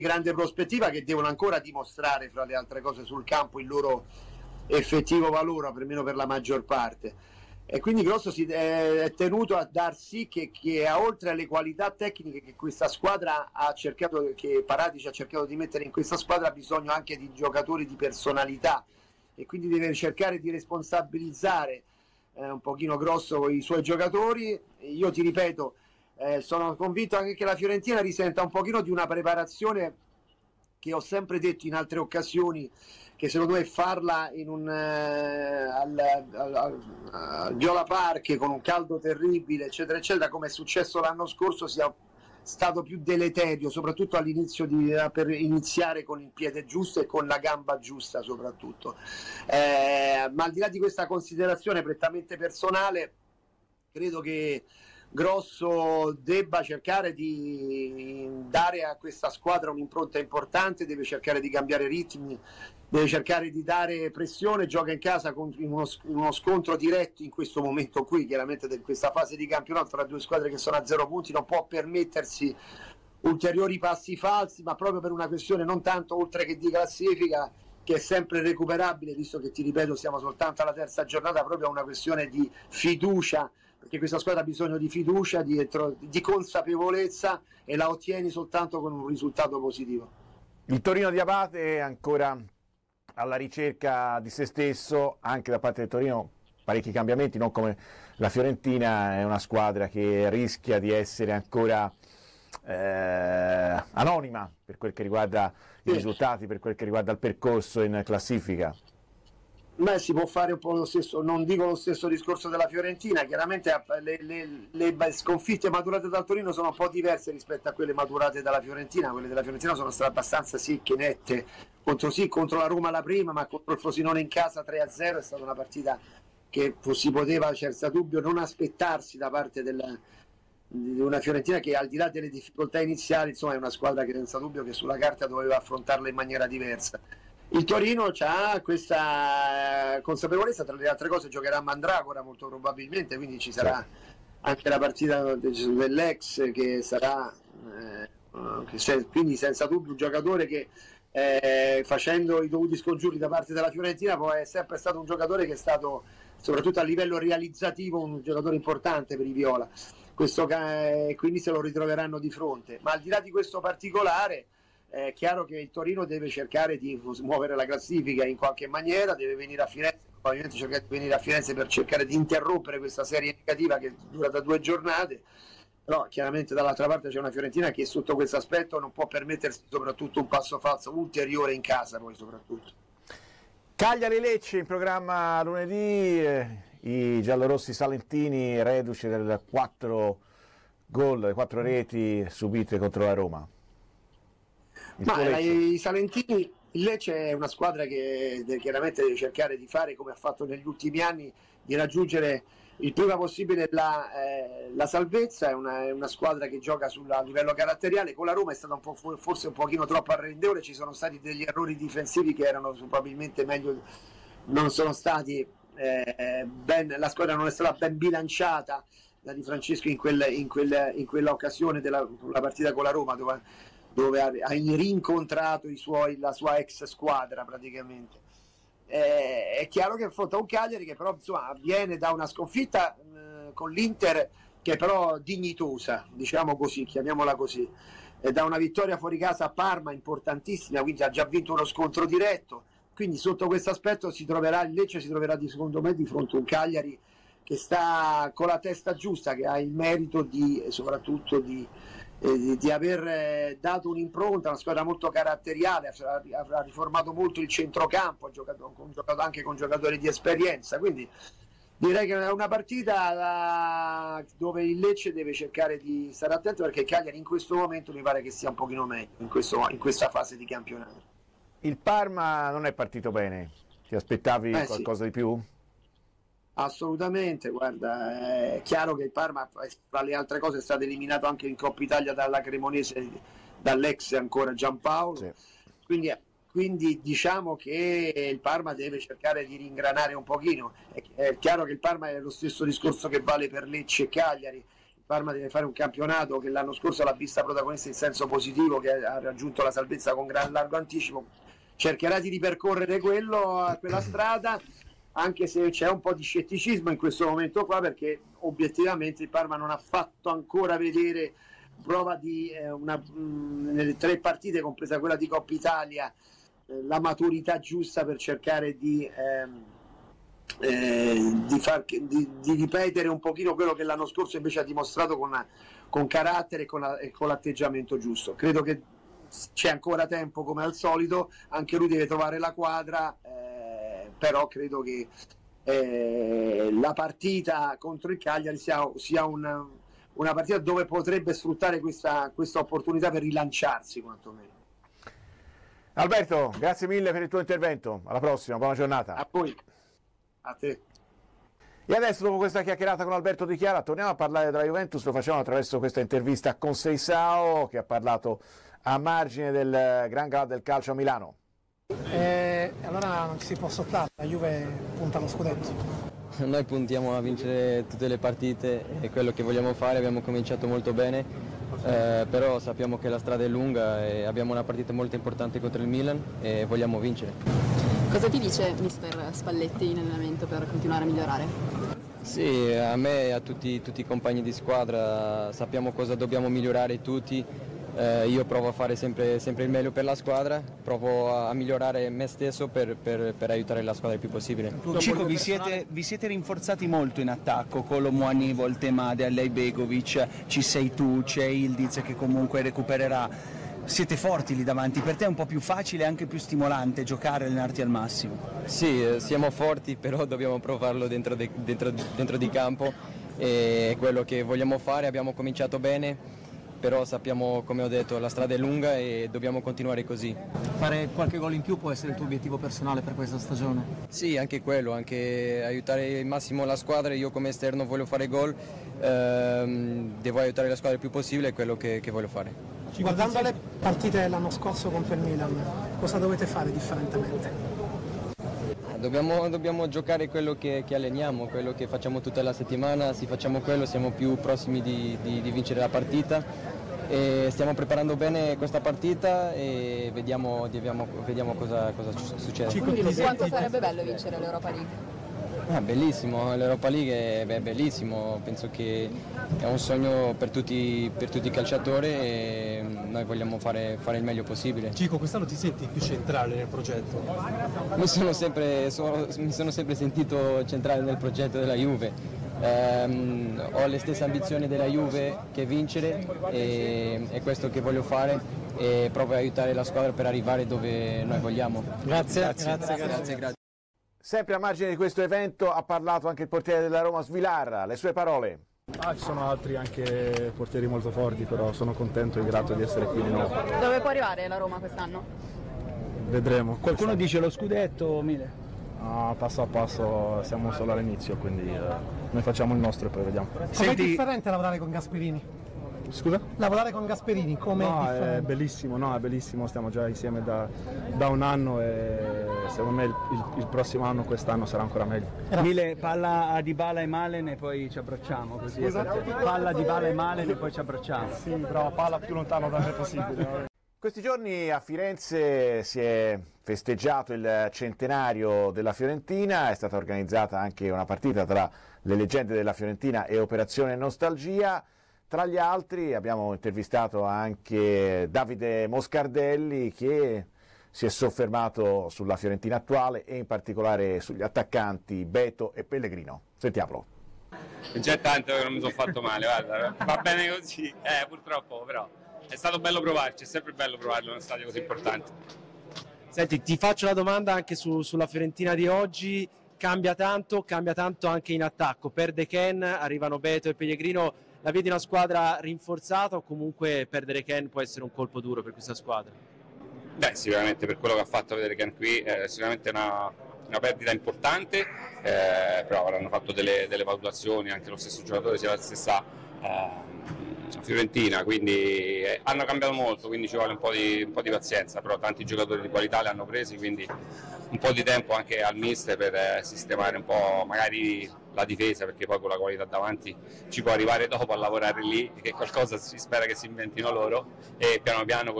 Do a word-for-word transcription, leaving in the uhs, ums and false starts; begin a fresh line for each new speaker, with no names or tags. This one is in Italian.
grande prospettiva che devono ancora dimostrare, fra le altre cose, sul campo il loro effettivo valore, almeno per la maggior parte. E quindi Grosso si è tenuto a dar sì che, che oltre alle qualità tecniche che questa squadra ha cercato, che Paratici ha cercato di mettere in questa squadra, ha bisogno anche di giocatori di personalità, e quindi deve cercare di responsabilizzare eh, un pochino Grosso i suoi giocatori. Io ti ripeto, eh, sono convinto anche che la Fiorentina risenta un pochino di una preparazione che ho sempre detto in altre occasioni, che secondo me farla in un, eh, al, al, al, al Viola Park con un caldo terribile eccetera eccetera, come è successo l'anno scorso, sia stato più deleterio, soprattutto all'inizio, di, per iniziare con il piede giusto e con la gamba giusta soprattutto. Eh, ma al di là di questa considerazione prettamente personale, credo che Grosso debba cercare di dare a questa squadra un'impronta importante, deve cercare di cambiare ritmi, deve cercare di dare pressione, gioca in casa in uno, in uno scontro diretto in questo momento qui, chiaramente in questa fase di campionato tra due squadre che sono a zero punti, non può permettersi ulteriori passi falsi, ma proprio per una questione non tanto oltre che di classifica, che è sempre recuperabile, visto che, ti ripeto, siamo soltanto alla terza giornata, proprio una questione di fiducia, perché questa squadra ha bisogno di fiducia, di, di consapevolezza, e la ottieni soltanto con un risultato positivo.
Il Torino di Abate è ancora alla ricerca di se stesso, anche da parte del Torino parecchi cambiamenti, non come la Fiorentina. È una squadra che rischia di essere ancora eh, anonima per quel che riguarda i sì. risultati, per quel che riguarda il percorso in classifica.
Beh, si può fare un po' lo stesso, non dico lo stesso discorso della Fiorentina, chiaramente le, le, le sconfitte maturate dal Torino sono un po' diverse rispetto a quelle maturate dalla Fiorentina. Quelle della Fiorentina sono state abbastanza secche, nette, contro sì, contro la Roma la prima, ma contro il Frosinone in casa tre a zero è stata una partita che si poteva senza dubbio non aspettarsi da parte della, di una Fiorentina che, al di là delle difficoltà iniziali, insomma, è una squadra che senza dubbio che sulla carta doveva affrontarla in maniera diversa. Il Torino ha questa consapevolezza, tra le altre cose giocherà a Mandragora molto probabilmente, quindi ci sarà anche la partita dell'ex che sarà eh, che se, quindi senza dubbio un giocatore che eh, facendo i dovuti scongiuri da parte della Fiorentina poi è sempre stato un giocatore che è stato, soprattutto a livello realizzativo, un giocatore importante per i Viola. Questo, eh, quindi se lo ritroveranno di fronte. Ma al di là di questo particolare, è chiaro che il Torino deve cercare di muovere la classifica in qualche maniera, deve venire a Firenze, probabilmente cercare di venire a Firenze per cercare di interrompere questa serie negativa che dura da due giornate, però chiaramente dall'altra parte c'è una Fiorentina che sotto questo aspetto non può permettersi soprattutto un passo falso ulteriore in casa, poi soprattutto.
Cagliari-Lecce in programma lunedì, eh, i giallorossi salentini reduci del quattro gol, quattro reti subite contro la Roma.
Ma i salentini, il Lecce è una squadra che deve, chiaramente deve cercare di fare come ha fatto negli ultimi anni, di raggiungere il prima possibile la, eh, la salvezza. È una, è una squadra che gioca sul, a livello caratteriale. Con la Roma è stata un po', forse un pochino troppo arrendevole, ci sono stati degli errori difensivi che erano probabilmente meglio, non sono stati eh, ben, la squadra non è stata ben bilanciata da Di Francesco in, quel, in, quel, in quella occasione della partita con la Roma, dove dove ha rincontrato i suoi, la sua ex squadra praticamente. Eh, è chiaro che affronta un Cagliari che però insomma viene da una sconfitta eh, con l'Inter che è però dignitosa, diciamo così, chiamiamola così, e da una vittoria fuori casa a Parma importantissima, quindi ha già vinto uno scontro diretto, quindi sotto questo aspetto si troverà, il Lecce si troverà di, secondo me di fronte a un Cagliari che sta con la testa giusta, che ha il merito di soprattutto di Di, di aver eh, dato un'impronta, una squadra molto caratteriale, avrà riformato molto il centrocampo, ha giocato, ha giocato anche con giocatori di esperienza, quindi direi che è una partita dove il Lecce deve cercare di stare attento, perché il Cagliari in questo momento mi pare che sia un pochino meglio in, questo, in questa fase di campionato.
Il Parma non è partito bene, ti aspettavi
eh,
qualcosa
sì.
di più?
Assolutamente, guarda, è chiaro che il Parma, tra le altre cose, è stato eliminato anche in Coppa Italia dalla Cremonese, dall'ex ancora Giampaolo, sì. quindi, quindi diciamo che il Parma deve cercare di ringranare un pochino. È, è chiaro che il Parma è lo stesso discorso che vale per Lecce e Cagliari. Il Parma deve fare un campionato che l'anno scorso l'ha vista protagonista in senso positivo, che ha raggiunto la salvezza con gran largo anticipo, cercherà di ripercorrere quello, quella strada, anche se c'è un po' di scetticismo in questo momento qua, perché obiettivamente il Parma non ha fatto ancora vedere prova di eh, una, mh, nelle tre partite, compresa quella di Coppa Italia, eh, la maturità giusta per cercare di, ehm, eh, di, far, di, di ripetere un pochino quello che l'anno scorso invece ha dimostrato con, una, con carattere e con, la, e con l'atteggiamento giusto. Credo che c'è ancora tempo, come al solito, anche lui deve trovare la quadra, eh, però credo che eh, la partita contro il Cagliari sia, sia un, una partita dove potrebbe sfruttare questa, questa opportunità per rilanciarsi quantomeno.
Alberto, grazie mille per il tuo intervento, alla prossima, buona giornata.
A voi, a te.
E adesso, dopo questa chiacchierata con Alberto Di Chiara, torniamo a parlare della Juventus. Lo facciamo attraverso questa intervista con Seisao, che ha parlato a margine del Gran Galà del calcio a Milano.
E allora non ci si può sottrarre, la Juve punta allo scudetto.
Noi puntiamo a vincere tutte le partite, è quello che vogliamo fare, abbiamo cominciato molto bene, eh, però sappiamo che la strada è lunga e abbiamo una partita molto importante contro il Milan e vogliamo vincere.
Cosa ti dice mister Spalletti in allenamento per continuare a migliorare?
Sì, a me e a tutti, tutti i compagni di squadra sappiamo cosa dobbiamo migliorare tutti. Eh, io provo a fare sempre, sempre il meglio per la squadra, provo a, a migliorare me stesso per, per, per aiutare la squadra il più possibile.
Cico, vi siete, vi siete rinforzati molto in attacco, Kolomuani, Voltemade, Alejbegovic, ci sei tu, c'è Ildiz che comunque recupererà, siete forti lì davanti, per te è un po' più facile e anche più stimolante giocare e allenarti al massimo?
Sì, eh, siamo forti, però dobbiamo provarlo dentro, de, dentro, dentro di campo, è quello che vogliamo fare, abbiamo cominciato bene. Però sappiamo, come ho detto, la strada è lunga e dobbiamo continuare così.
Fare qualche gol in più può essere il tuo obiettivo personale per questa stagione?
Sì, anche quello, anche aiutare al massimo la squadra. Io come esterno voglio fare gol, ehm, devo aiutare la squadra il più possibile, è quello che, che voglio fare.
Guardando le partite dell'anno scorso contro il Milan, cosa dovete fare differentemente?
Dobbiamo, dobbiamo giocare quello che, che alleniamo, quello che facciamo tutta la settimana. Se facciamo quello siamo più prossimi di, di, di vincere la partita. E stiamo preparando bene questa partita e vediamo, vediamo, vediamo cosa, cosa succede.
Quanto sarebbe bello vincere l'Europa League?
Ah, bellissimo, l'Europa League è beh, bellissimo, penso che è un sogno per tutti, per tutti i calciatori e noi vogliamo fare, fare il meglio possibile.
Cico, quest'anno ti senti più centrale nel progetto?
Mi sono sempre, sono, mi sono sempre sentito centrale nel progetto della Juve. Um, ho le stesse ambizioni della Juve che vincere e è questo che voglio fare e provo a aiutare la squadra per arrivare dove noi vogliamo.
Grazie, grazie,
grazie,
grazie.
grazie, grazie.
Sempre a margine di questo evento ha parlato anche il portiere della Roma Svilar, le sue parole.
Ah, ci sono altri anche portieri molto forti, però sono contento e grato di essere qui di nuovo.
Dove può arrivare la Roma quest'anno?
Vedremo.
Qualcuno dice lo scudetto, Mile?
Ah, passo a passo siamo solo all'inizio, quindi eh, noi facciamo il nostro e poi vediamo.
Com'è
Senti...
differente lavorare con Gasperini?
Scusa?
Lavorare con Gasperini, come
No,
è differente?
è bellissimo, no, è bellissimo, stiamo già insieme da, da un anno e secondo me il, il, il prossimo anno, quest'anno sarà ancora meglio.
Mile, palla a Dybala e Malen e poi ci abbracciamo, così. Palla a Dybala e Malen e poi ci abbracciamo.
Sì, però palla più lontano da me possibile.
Questi giorni a Firenze si è festeggiato il centenario della Fiorentina, è stata organizzata anche una partita tra le leggende della Fiorentina e Operazione Nostalgia. Tra gli altri abbiamo intervistato anche Davide Moscardelli, che si è soffermato sulla Fiorentina attuale e in particolare sugli attaccanti Beto e Pellegrino. Sentiamolo.
C'è tanto che non mi sono fatto male, guarda, va bene così, eh, purtroppo però è stato bello provarci, è sempre bello provarlo in uno stadio così importante.
Senti, ti faccio una domanda anche su, sulla Fiorentina di oggi, cambia tanto, cambia tanto anche in attacco, perde Ken, arrivano Beto e Pellegrino, la vedi una squadra rinforzata o comunque perdere Ken può essere un colpo duro per questa squadra?
Beh, sicuramente per quello che ha fatto vedere Ken qui è sicuramente una, una perdita importante, eh, però avranno fatto delle, delle valutazioni, anche lo stesso giocatore sia la stessa eh, Fiorentina, quindi eh, hanno cambiato molto, quindi ci vuole un po' di, un po' di pazienza, però tanti giocatori di qualità li hanno presi, quindi un po' di tempo anche al mister per eh, sistemare un po' magari la difesa, perché poi con la qualità davanti ci può arrivare dopo a lavorare lì, che qualcosa si spera che si inventino loro, e piano piano